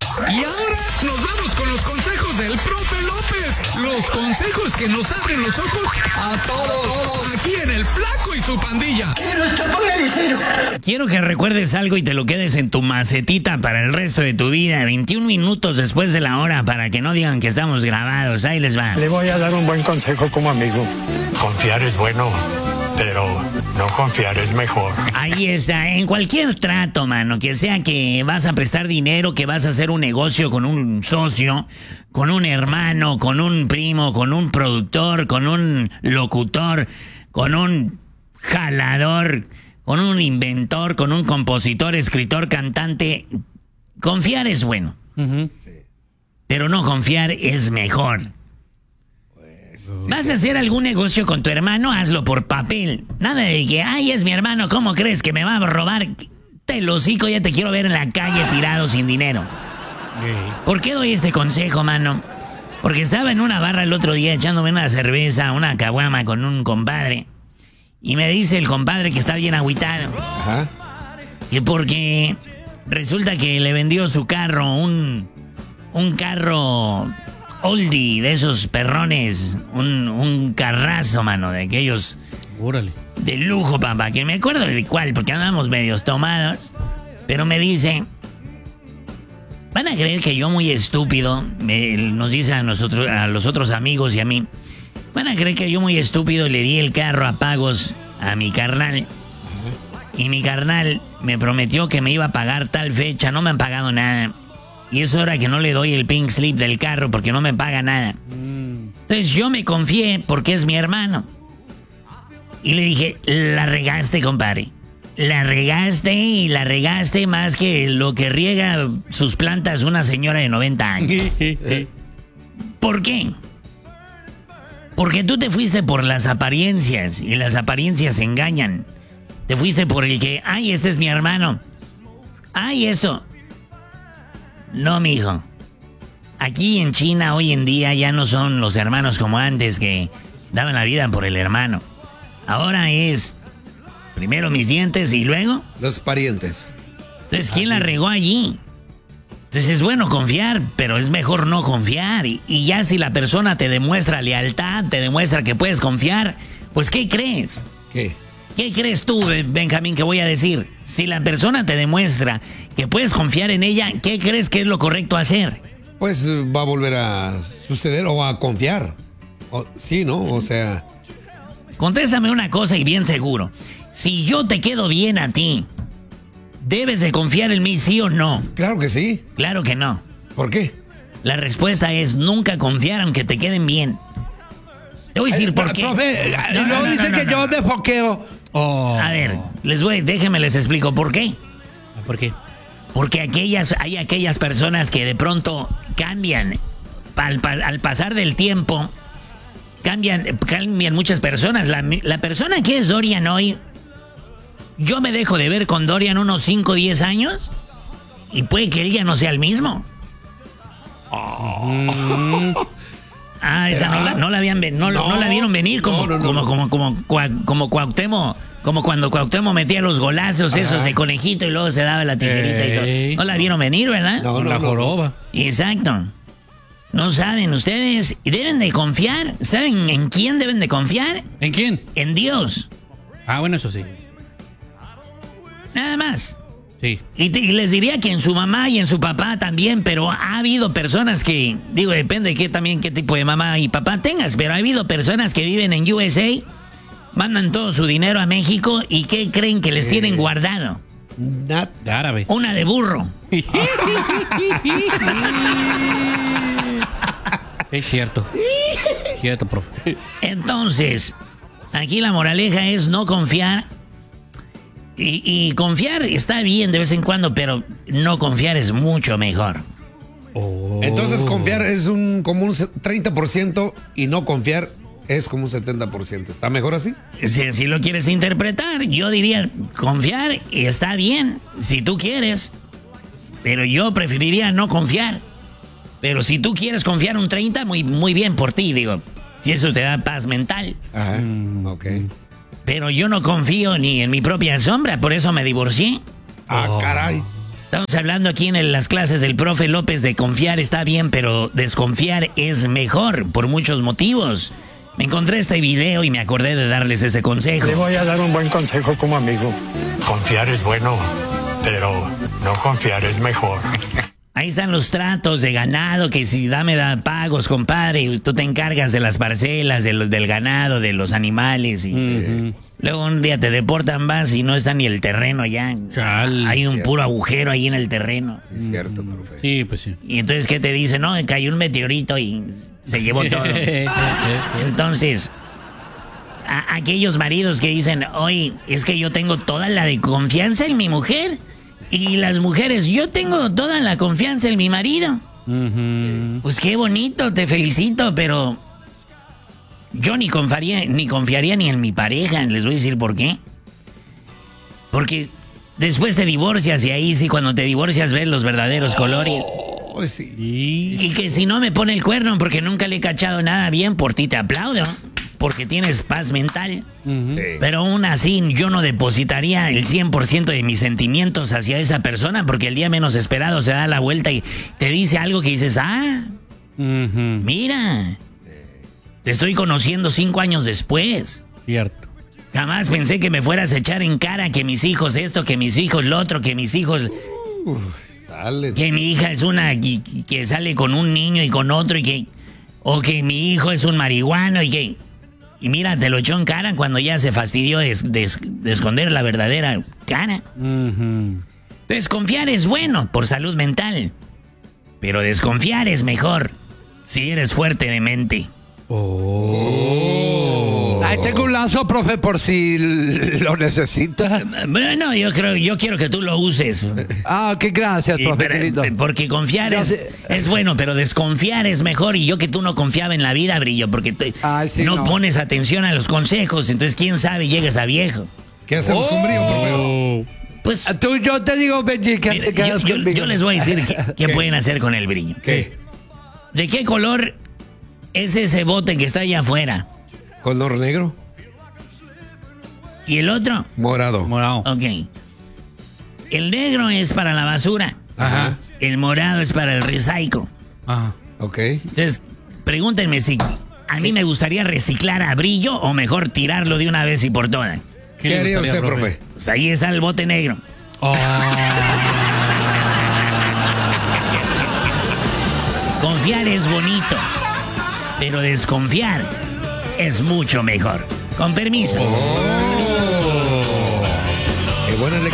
Y ahora nos vamos con los consejos del profe López. Los consejos que nos abren los ojos a todos. Aquí en El Flaco y su pandilla. Quiero que recuerdes algo y te lo quedes en tu macetita para el resto de tu vida. 21 minutos después de la hora para que no digan que estamos grabados. Ahí les va. Le voy a dar un buen consejo como amigo. Confiar es bueno, pero no confiar es mejor. Ahí está, en cualquier trato, mano, que sea que vas a prestar dinero, que vas a hacer un negocio con un socio, con un hermano, con un primo, con un productor, con un locutor, con un jalador, con un inventor, con un compositor, escritor, cantante. Confiar es bueno, pero no confiar es mejor. ¿Vas a hacer algún negocio con tu hermano? Hazlo por papel. Nada de que, ay, es mi hermano, ¿cómo crees que me va a robar? Te lo hocico, ya te quiero ver en la calle tirado sin dinero. ¿Por qué doy este consejo, mano? Porque estaba en una barra el otro día echándome una cerveza, una caguama con un compadre. Y me dice el compadre que está bien agüitado. Ajá. Que porque resulta que le vendió su carro, un carro oldie de esos perrones, un carrazo, mano, de aquellos. Órale. De lujo, papá, que me acuerdo de cuál, porque andábamos medios tomados. Pero me dice, van a creer que yo muy estúpido, nos dice a nosotros, a los otros amigos y a mí, van a creer que yo muy estúpido le di el carro a pagos a mi carnal. Y mi carnal me prometió que me iba a pagar tal fecha, no me han pagado nada. Y es hora que no le doy el pink slip del carro porque no me paga nada. Entonces yo me confié porque es mi hermano. Y le dije, la regaste, compadre. La regaste y la regaste más que lo que riega sus plantas una señora de 90 años. ¿Por qué? Porque tú te fuiste por las apariencias y las apariencias engañan. Te fuiste por el que, ay, este es mi hermano. Ay, esto. No, mijo. Aquí en China hoy en día ya no son los hermanos como antes que daban la vida por el hermano. Ahora es primero mis dientes y luego los parientes. Entonces, ¿quién la regó allí? Entonces es bueno confiar, pero es mejor no confiar. Y ya si la persona te demuestra lealtad, te demuestra que puedes confiar, pues ¿qué crees? ¿Qué? ¿Qué crees tú, Benjamín, que voy a decir? Si la persona te demuestra que puedes confiar en ella, ¿qué crees que es lo correcto hacer? Pues va a volver a suceder o a confiar. Sí, ¿no? O sea... Contéstame una cosa y bien seguro. Si yo te quedo bien a ti, ¿debes de confiar en mí, sí o no? Claro que sí. Claro que no. ¿Por qué? La respuesta es nunca confiar aunque te queden bien. Te voy a decir por qué. Profe, no dice que yo me foqueo. A ver, déjenme les explico por qué. ¿Por qué? Porque hay aquellas personas que de pronto cambian. Al pasar del tiempo, cambian muchas personas. La persona que es Dorian hoy, yo me dejo de ver con Dorian unos 5 o 10 años y puede que él ya no sea el mismo. Esa no la vieron venir como Cuauhtémoc, como cuando Cuauhtémoc metía los golazos esos de conejito y luego se daba la tijerita y todo. No la vieron venir, ¿verdad? No, la joroba. Exacto. No saben ustedes, y deben de confiar. ¿Saben en quién deben de confiar? ¿En quién? En Dios. Bueno, eso sí. Nada más. Sí. Y les diría que en su mamá y en su papá también, pero ha habido personas que, digo, depende de qué tipo de mamá y papá tengas, pero ha habido personas que viven en USA, mandan todo su dinero a México y ¿qué creen que les tienen guardado? De árabe. Una de burro. Es cierto. Cierto, profe. Entonces, aquí la moraleja es no confiar. Y confiar está bien de vez en cuando, pero no confiar es mucho mejor. Entonces confiar es como un 30% y no confiar es como un 70%. ¿Está mejor así? Si lo quieres interpretar, yo diría confiar está bien, si tú quieres. Pero yo preferiría no confiar. Pero si tú quieres confiar un 30, muy, muy bien por ti, digo. Si eso te da paz mental. Ajá, ok. Pero yo no confío ni en mi propia sombra, por eso me divorcié. Caray. Estamos hablando aquí en las clases del profe López de confiar está bien, pero desconfiar es mejor por muchos motivos. Me encontré este video y me acordé de darles ese consejo. Le voy a dar un buen consejo como amigo. Confiar es bueno, pero no confiar es mejor. Ahí están los tratos de ganado, que si da pagos, compadre, y tú te encargas de las parcelas, del ganado, de los animales. Y luego un día te deportan, vas y no está ni el terreno ya. Chale, hay un puro agujero ahí en el terreno. Es cierto, profe. Sí, pues sí. Y entonces, ¿qué te dicen? No, cayó un meteorito y se llevó todo. Entonces, aquellos maridos que dicen, oye, es que yo tengo toda la de confianza en mi mujer. Y las mujeres, yo tengo toda la confianza en mi marido. Pues qué bonito, te felicito, pero yo ni confiaría ni en mi pareja. Les voy a decir por qué. Porque después te divorcias y ahí sí, cuando te divorcias ves los verdaderos colores. Oh, sí. Y que si no me pone el cuerno porque nunca le he cachado nada bien, por ti te aplaudo. Porque tienes paz mental. Sí. Pero aún así yo no depositaría el 100% de mis sentimientos hacia esa persona porque el día menos esperado se da la vuelta y te dice algo que dices, mira, te estoy conociendo 5 años después. Cierto. Jamás pensé que me fueras a echar en cara que mis hijos esto, que mis hijos lo otro, que mis hijos... Sale. Que mi hija es una que sale con un niño y con otro y que... O que mi hijo es un marihuano y que... Y mira, te lo echó en cara cuando ya se fastidió de esconder la verdadera cara. Desconfiar es bueno por salud mental. Pero desconfiar es mejor si eres fuerte de mente. Ahí tengo un lazo, profe, por si lo necesita. Bueno, yo quiero que tú lo uses. Qué gracias, profe. querido. Porque confiar es bueno, pero desconfiar es mejor. Y yo que tú no confiaba en la vida, Brillo, porque Sí, no pones atención a los consejos. Entonces, quién sabe, llegues a viejo. ¿Qué hacemos con Brillo, profe? Pues Yo te digo, Benji, que mira, te quedas conmigo. yo les voy a decir qué pueden hacer con el Brillo. ¿Qué? ¿De qué color es ese bote que está allá afuera? ¿Color negro? ¿Y el otro? Morado. Morado. Ok. El negro es para la basura. Ajá. El morado es para el recycle. Ajá. Ok. Entonces, pregúntenme si a mí me gustaría reciclar a Brillo o mejor tirarlo de una vez y por todas. ¿Qué le haría gustaría, usted, profe? Pues ahí está el bote negro. Confiar es bonito, pero desconfiar es mucho mejor. Con permiso. Qué buena